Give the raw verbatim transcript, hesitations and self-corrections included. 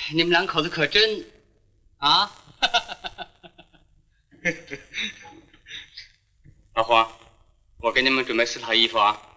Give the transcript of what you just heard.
你们两口子可真啊！ 老黄，我给你们准备四套衣服啊。